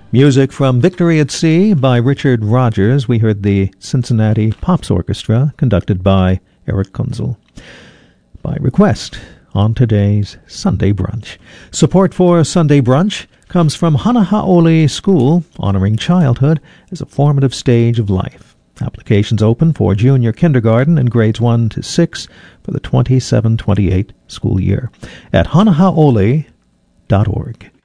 Music from Victory at Sea by Richard Rodgers. We heard the Cincinnati Pops Orchestra, conducted by Eric Kunzel. By request on today's Sunday Brunch. Support for Sunday Brunch comes from Hanaha'oli School, honoring childhood as a formative stage of life. Applications open for junior kindergarten and grades 1 to 6 for the 27-28 school year at hanaha'oli.org.